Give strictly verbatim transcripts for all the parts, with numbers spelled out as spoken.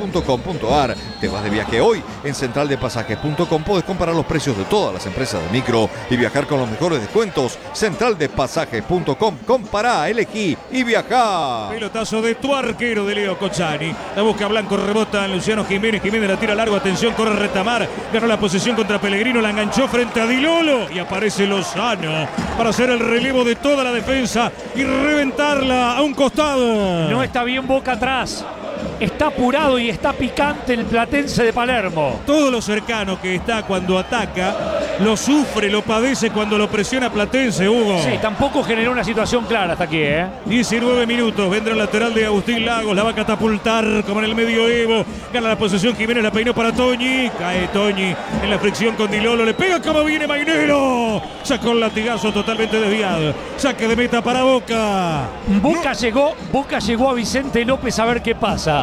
punto com punto ar. Te vas de viaje hoy. En central de pasajes punto com podés comparar los precios de todas las empresas de micro y viajar con los mejores descuentos. central de pasajes punto com. Compará, elegí y viajá. Pelotazo de tu arquero de Leo Cozzani. La busca Blanco, rebota Luciano Jiménez. Jiménez la tira largo. Atención, corre Retamar. Ganó la posesión contra Pellegrino. La enganchó frente a Di Lolo. Y aparece Lozano para hacer el relevo de toda la defensa y reventarla a un costado. No está bien Boca atrás. Está apurado y está picante el Platense de Palermo. Todo lo cercano que está cuando ataca, lo sufre, lo padece cuando lo presiona Platense, Hugo. Sí, tampoco generó una situación clara hasta aquí, ¿eh? diecinueve minutos, vendrá el lateral de Agustín Lagos, la va a catapultar como en el medioevo. Gana la posesión Jiménez, la peinó para Toñi. Cae Toñi en la fricción con Di Lolo, le pega como viene Mainero. Sacó el latigazo totalmente desviado. Saque de meta para Boca. Boca no. llegó, Boca llegó a Vicente López a ver qué pasa.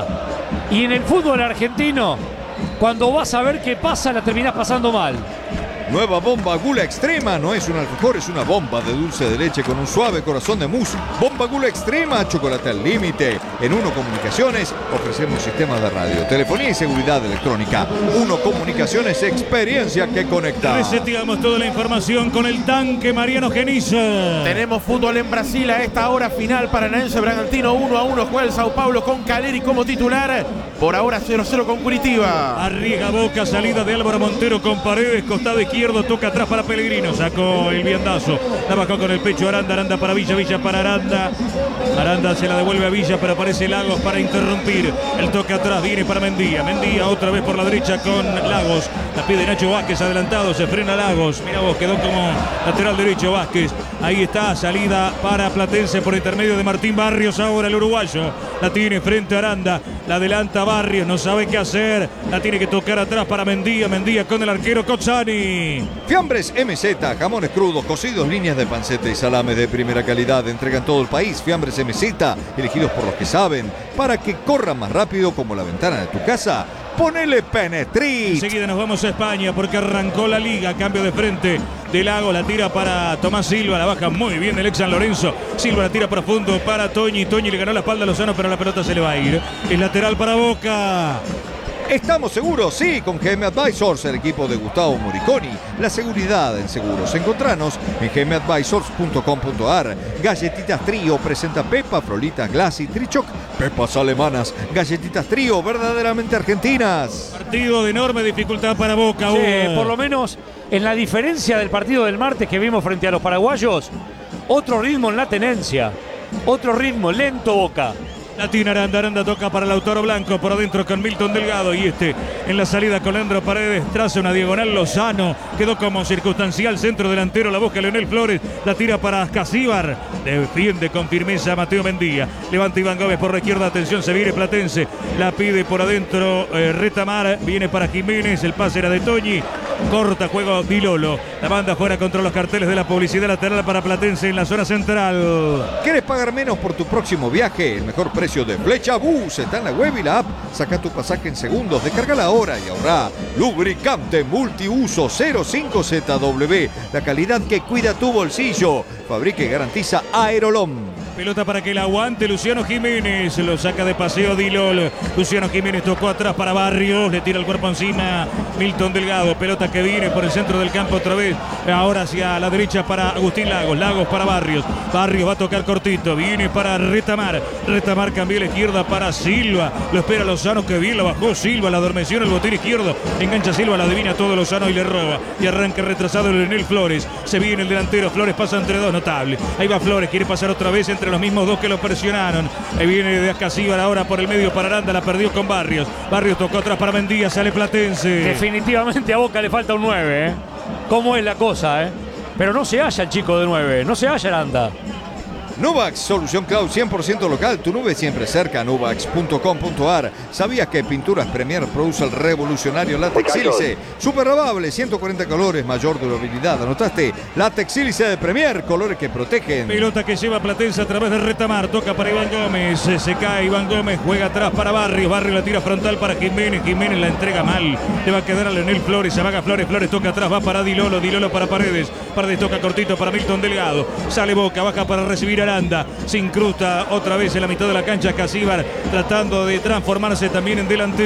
Y en el fútbol argentino, cuando vas a ver qué pasa, la terminás pasando mal. Nueva bomba Gula Extrema, no es un alfajor, es una bomba de dulce de leche con un suave corazón de mousse. Bomba Gula Extrema, chocolate al límite. En Uno Comunicaciones ofrecemos sistemas de radio, telefonía y seguridad electrónica. Uno Comunicaciones, experiencia que conecta. Reseteamos toda la información con el tanque Mariano Genizo. Tenemos fútbol en Brasil a esta hora final. Paranaense Bragantino uno a uno. Juega el Sao Paulo con Caleri como titular. Por ahora cero cero con Curitiba. Arriesga Boca, salida de Álvaro Montero con Paredes, costado izquierdo, toca atrás para Pellegrino, sacó el viandazo, la bajó con el pecho Aranda, Aranda para Villa, Villa para Aranda, Aranda se la devuelve a Villa, pero aparece Lagos para interrumpir, el toque atrás viene para Mendía, Mendía otra vez por la derecha con Lagos, la pide Nacho Vázquez adelantado, se frena Lagos, mira vos, quedó como lateral derecho Vázquez, ahí está, salida para Platense por intermedio de Martín Barrios, ahora el uruguayo, la tiene frente a Aranda, la adelanta Barrios, no sabe qué hacer, la tiene que tocar atrás para Mendía, Mendía con el arquero Cozzani. Fiambres M Z, jamones crudos, cocidos, líneas de panceta y salame de primera calidad. Entregan todo el país. Fiambres M Z, elegidos por los que saben, para que corran más rápido como la ventana de tu casa. Ponele Penetrit. Enseguida nos vamos a España porque arrancó la liga. Cambio de frente de Lago. La tira para Tomás Silva. La baja muy bien el ex San Lorenzo. Silva la tira profundo para Toñi. Toñi le ganó la espalda a Lozano, pero la pelota se le va a ir. Es lateral para Boca. ¿Estamos seguros? Sí, con G M Advisors, el equipo de Gustavo Moriconi. La seguridad en seguros. Encontranos en g m advisors punto com punto ar. Galletitas Trío presenta Pepa, Frolitas, Glass y Trichoc. Pepas alemanas. Galletitas Trío, verdaderamente argentinas. Partido de enorme dificultad para Boca. Sí, por lo menos en la diferencia del partido del martes que vimos frente a los paraguayos, otro ritmo en la tenencia. Otro ritmo, lento Boca. La tiene Aranda, Aranda toca para Lautaro Blanco, por adentro con Milton Delgado y este en la salida con Leandro Paredes, traza una diagonal Lozano, quedó como circunstancial centro delantero, la busca Leonel Flores, la tira para Casíbar, defiende con firmeza Mateo Mendía, levanta Iván Gómez por la izquierda, atención, se viene Platense, la pide por adentro eh, Retamar, viene para Jiménez, el pase era de Toñi, corta juego Di Lolo, la banda fuera contra los carteles de la publicidad lateral para Platense en la zona central. ¿Quieres pagar menos por tu próximo viaje? El mejor precio de Flecha Bus está en la web y la app. Saca tu pasaje en segundos, descarga ahora y ahorrá. Lubricante multiuso cero cinco Z W, la calidad que cuida tu bolsillo. Fabrica y garantiza Aerolom. Pelota para que la aguante Luciano Jiménez, lo saca de paseo Di Lolo. Luciano Jiménez tocó atrás para Barrios, le tira el cuerpo encima Milton Delgado, pelota que viene por el centro del campo otra vez, ahora hacia la derecha para Agustín Lagos, Lagos para Barrios, Barrios va a tocar cortito, viene para Retamar, Retamar cambió la izquierda para Silva, lo espera Lozano, que bien lo bajó Silva, la adormeció en el botín izquierdo, engancha Silva, la adivina todo Lozano y le roba, y arranca retrasado Leonel Flores, se viene el delantero, Flores pasa entre dos, notable, ahí va Flores, quiere pasar otra vez entre los mismos dos que lo presionaron. Ahí viene de Ascasíbar ahora por el medio para Aranda, la perdió con Barrios. Barrios tocó atrás para Mendía, sale Platense. Definitivamente a Boca le falta un nueve, ¿eh? ¿Cómo es la cosa, eh? Pero no se halla el chico de nueve, no se halla Aranda. Nuvax, solución cloud cien por ciento local, tu nube siempre cerca, nuvax punto com punto ar. ¿Sabías que Pinturas Premier produce el revolucionario látex sílice? Super lavable, ciento cuarenta colores, mayor durabilidad. ¿Anotaste? Látex sílice de Premier, colores que protegen. Pelota que lleva Platense a través de Retamar, toca para Iván Gómez, se cae Iván Gómez, juega atrás para Barrios, Barrios la tira frontal para Jiménez, Jiménez la entrega mal, le va a quedar a Leonel Flores, se amaga Flores, Flores toca atrás, va para Di Lolo, Di Lolo para Paredes, Paredes toca cortito para Milton Delgado, sale Boca, baja para recibir a Aranda, se incrusta otra vez en la mitad de la cancha Casíbar, tratando de transformarse también en delantero.